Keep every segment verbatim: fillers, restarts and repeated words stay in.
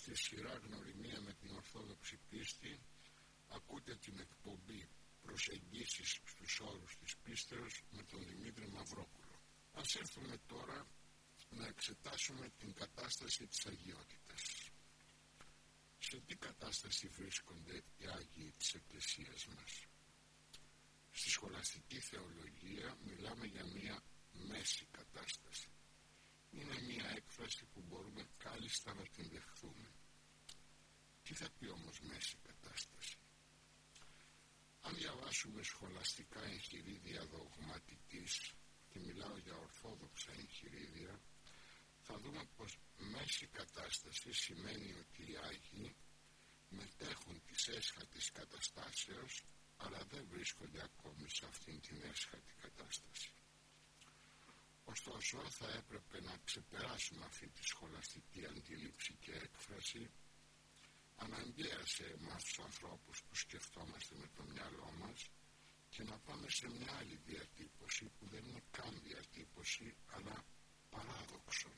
στη σειρά Γνωριμία με την Ορθόδοξη Πίστη ακούτε την εκπομπή Προσεγγίσεις στους όρους της πίστεως με τον Δημήτρη Μαυρόπουλο. Ας έρθουμε τώρα να εξετάσουμε την κατάσταση της αγιότητας. Σε τι κατάσταση βρίσκονται οι Άγιοι της Εκκλησίας μας? Στη σχολαστική θεολογία μιλάμε για μία μέση κατάσταση. Είναι μία έκφραση που μπορούμε κάλλιστα να την δεχθούμε. Τι θα πει όμως μέση κατάσταση? Αν διαβάσουμε σχολαστικά εγχειρίδια δογματικής, και μιλάω για ορθόδοξα εγχειρίδια, θα δούμε πως μέση κατάσταση σημαίνει ότι οι Άγιοι μετέχουν της έσχατης καταστάσεως, αλλά δεν βρίσκονται ακόμη σε αυτήν την έσχατη κατάσταση. Ωστόσο, θα έπρεπε να ξεπεράσουμε αυτή τη σχολαστική αντίληψη και έκφραση αναγκαία σε εμάς τους ανθρώπους που σκεφτόμαστε με το μυαλό μας και να πάμε σε μια άλλη διατύπωση που δεν είναι καν διατύπωση αλλά παράδοξο.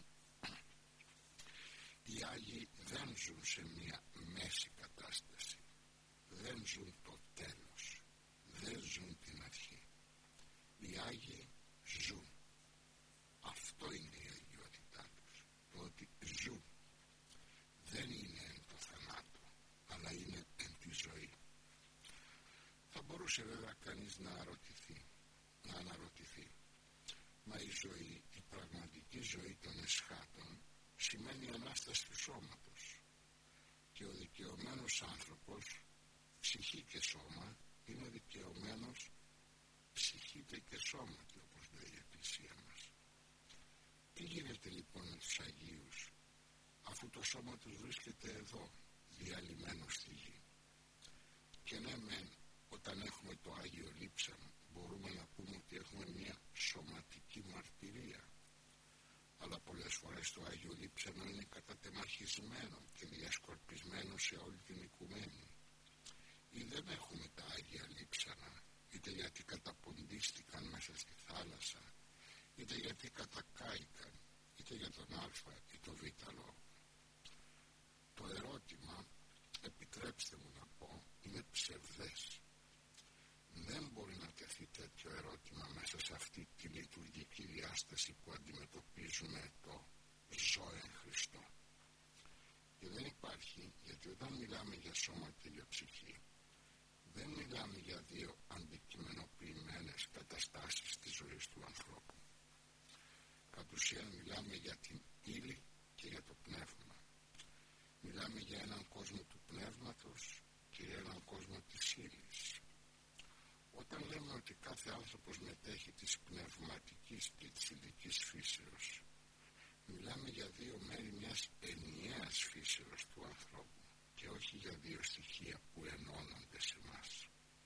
Οι Άγιοι δεν ζουν σε μια μέση κατάσταση, δεν ζουν το τέλος, δεν ζουν την αρχή. Οι Άγιοι ζουν. Αυτό είναι η αγιότητά τους, το ότι ζουν. Δεν είναι εν το θανάτο, αλλά είναι εν τη ζωή. Θα μπορούσε βέβαια κανείς να αρωτηθεί, να αναρωτηθεί, μα η ζωή, η πραγματική ζωή των εσχάτων σημαίνει Ανάσταση του σώματος και ο δικαιωμένος άνθρωπος, ψυχή και σώμα, είναι δικαιωμένος ψυχήτε και σώματι, όπως λέει η Εκκλησία μας. Τι γίνεται λοιπόν με τους Αγίους, αφού το σώμα τους βρίσκεται εδώ, διαλυμένο στη γη? Και ναι μεν, όταν έχουμε το Άγιο Λείψαν, μπορούμε να πούμε ότι έχουμε μια σωματική μαρτυρία, αλλά πολλές φορές το Άγιο Λείψανο είναι κατατεμαχισμένο και διασκορπισμένο σε όλη την οικουμένη. Ή δεν έχουμε τα Άγια Λείψανα, είτε γιατί καταποντίστηκαν μέσα στη θάλασσα, είτε γιατί κατακάηκαν, είτε για τον α ή τον β λόγο. Το ερώτημα, επιτρέψτε μου να πω, είναι ψευδές. Δεν μπορεί να τεθεί τέτοιο ερώτημα μέσα σε αυτή τη λειτουργική διάσταση που αντιμετωπίζουμε το ζω εν Χριστώ. Και δεν υπάρχει, γιατί όταν μιλάμε για σώμα και για ψυχή, δεν μιλάμε για δύο αντικειμενοποιημένες καταστάσεις της ζωής του ανθρώπου. Κατ' ουσίαν μιλάμε για την ύλη και για το πνεύμα. Μιλάμε για έναν κόσμο του πνεύματος και για έναν κόσμο της ύλης. Όταν λέμε ότι κάθε άνθρωπος μετέχει της πνευματικής και της υλικής φύσεως, μιλάμε για δύο μέρη μιας ενιαίας φύσεως του ανθρώπου και όχι για δύο στοιχεία που ενώνονται σε μας.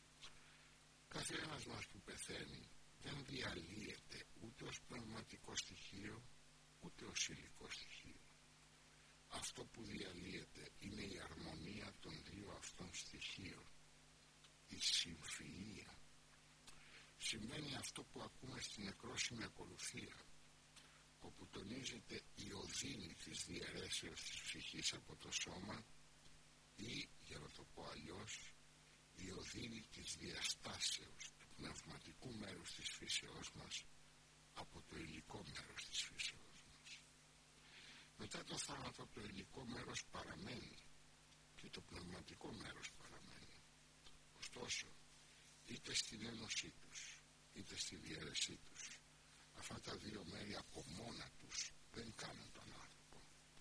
Κάθε ένας μας που πεθαίνει δεν διαλύεται ούτε ως πνευματικό στοιχείο ούτε ως υλικό στοιχείο. Αυτό που διαλύεται είναι η αρμονία των δύο αυτών στοιχείων, η συμφυΐα. Σημαίνει αυτό που ακούμε στην νεκρόσιμη ακολουθία, όπου τονίζεται η οδύνη της διαιρέσεως της ψυχής από το σώμα ή, για να το πω αλλιώς, η οδύνη της διαστάσεως του πνευματικού μέρους της φύσεώς μας από το υλικό μέρος της φύσεώς μας. Μετά το θάνατο το υλικό μέρος παραμένει και το πνευματικό μέρος παραμένει. Ωστόσο, είτε στην ένωσή τους είτε στη διαίρεσή τους, αυτά τα δύο μέρη από μόνα τους δεν κάνουν τον άνθρωπο.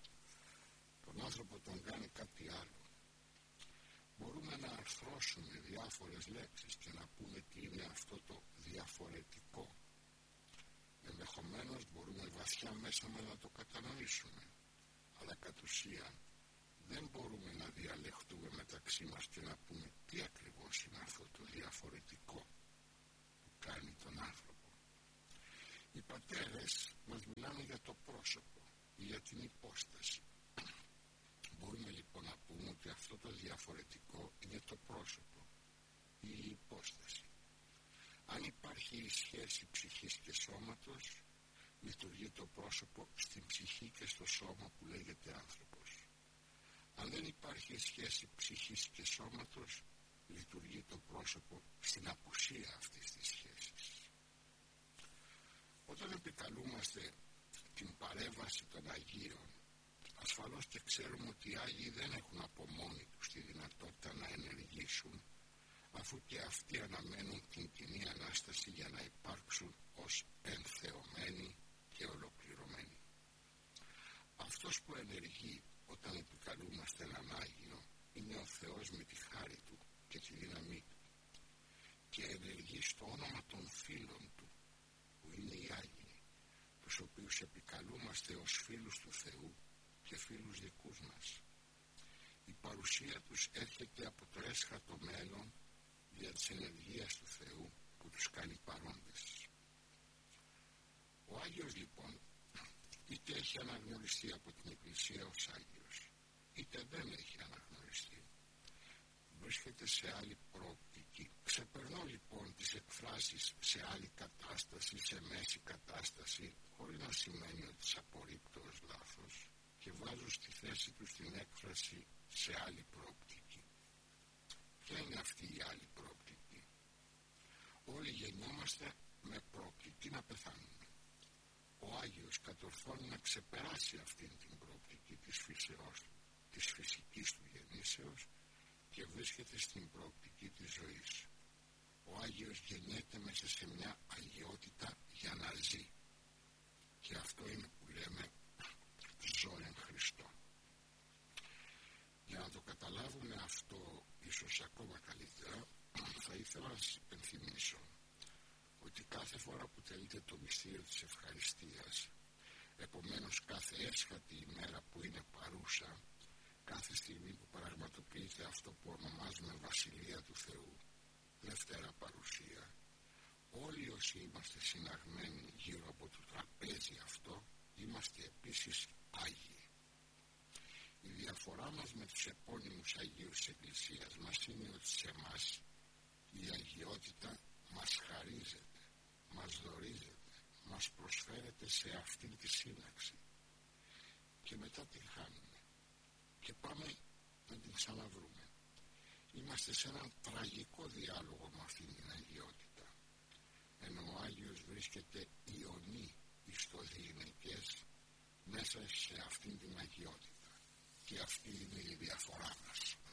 Τον άνθρωπο τον κάνει κάτι άλλο. Μπορούμε να αρθρώσουμε διάφορες λέξεις και να πούμε τι είναι αυτό το διαφορετικό. Ενδεχομένως μπορούμε βαθιά μέσα μας να το κατανοήσουμε, αλλά κατ' ουσίαν δεν μπορούμε να διαλεχτούμε μεταξύ μας και να πούμε τι ακριβώς είναι αυτό το διαφορετικό που κάνει τον άνθρωπο. Οι πατέρες μας μιλάνε για το πρόσωπο, για την υπόσταση. Μπορούμε λοιπόν να πούμε ότι αυτό το διαφορετικό είναι το πρόσωπο ή η υπόσταση. Αν υπάρχει η σχέση ψυχής και σώματος, λειτουργεί το πρόσωπο στην ψυχή και στο σώμα που λέγεται άνθρωπος. Αν δεν υπάρχει σχέση ψυχής και σώματος, λειτουργεί το πρόσωπο στην απουσία αυτής της σχέσης. Όταν επικαλούμαστε την παρέμβαση των Αγίων, ασφαλώς και ξέρουμε ότι οι Άγιοι δεν έχουν από μόνοι τους τη δυνατότητα να ενεργήσουν, αφού και αυτοί αναμένουν την κοινή Ανάσταση για να υπάρξουν ως ενθεωμένοι και ολοκληρωμένοι. Αυτός που ενεργεί όταν επικαλούμαστε έναν Άγιο είναι ο Θεός με τη χάρη Του και τη δύναμή Του, και ενεργεί στο όνομα των φίλων Του, που είναι οι Άγιοι, τους οποίους επικαλούμαστε ως φίλους του Θεού και φίλους δικούς μας. Η παρουσία τους έρχεται από το έσχατο μέλλον δια της ενεργείας του Θεού που τους κάνει παρόντες. Ο Άγιος λοιπόν είτε έχει αναγνωριστεί από την Εκκλησία ως Άγιος, είτε δεν έχει αναγνωριστεί, βρίσκεται σε άλλη προοπτική. Ξεπερνώ λοιπόν τις εκφράσεις σε άλλη κατάσταση, σε μέση κατάσταση, χωρίς να σημαίνει ότι τις απορρίπτω ως λάθος, και βάζω στη θέση τους την έκφραση σε άλλη προοπτική. Ποια είναι αυτή η άλλη προοπτική? Όλοι γεννιόμαστε με προοπτική να πεθάνουμε. Ο Άγιος κατορθώνει να ξεπεράσει αυτήν την προοπτική της φύσεως του, της φυσικής του γεννήσεως, και βρίσκεται στην προοπτική της ζωής. Ο Άγιος γεννιέται μέσα σε μια αγιότητα για να ζει, και αυτό είναι που λέμε ζω εν Χριστώ. Για να το καταλάβουμε αυτό ίσως ακόμα καλύτερα, θα ήθελα να σας υπενθυμίσω ότι κάθε φορά που τελείται το μυστήριο της ευχαριστίας, επομένως κάθε έσχατη ημέρα που είναι παρούσα, κάθε στιγμή που πραγματοποιείται αυτό που ονομάζουμε Βασιλεία του Θεού, Δευτέρα Παρουσία, όλοι όσοι είμαστε συναγμένοι γύρω από το τραπέζι αυτό, είμαστε επίσης Άγιοι. Η διαφορά μας με τους επώνυμους Αγίους της Εκκλησίας μας είναι ότι σε εμάς η αγιότητα μας χαρίζεται, μας δωρίζεται, μας προσφέρεται σε αυτήν τη σύναξη, και μετά την χάνουμε και πάμε να την ξαναβρούμε. Είμαστε σε έναν τραγικό διάλογο με αυτήν την αγιότητα, ενώ ο Άγιος βρίσκεται ιονή εις το διηνεκές μέσα σε αυτήν την αγιότητα, και αυτή είναι η διαφορά μας.